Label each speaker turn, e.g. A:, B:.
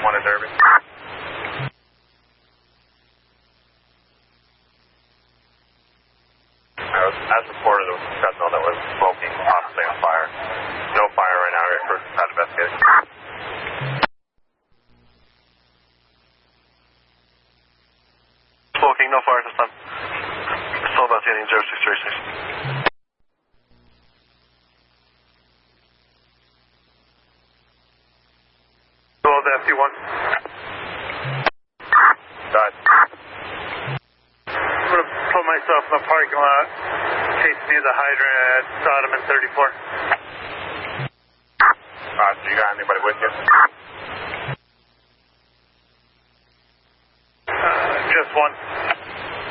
A: One in Derby. As reported, there was a Sentinel that was smoking, possibly on fire. No fire right now. We're first trying to investigate.
B: Smoking, no fire this time. Still about getting 0636.
A: Hello, the FT1. Done. I'm going to put myself in the parking lot, chase me the hydrant at Sodom and 34. So you got anybody with you? Just one.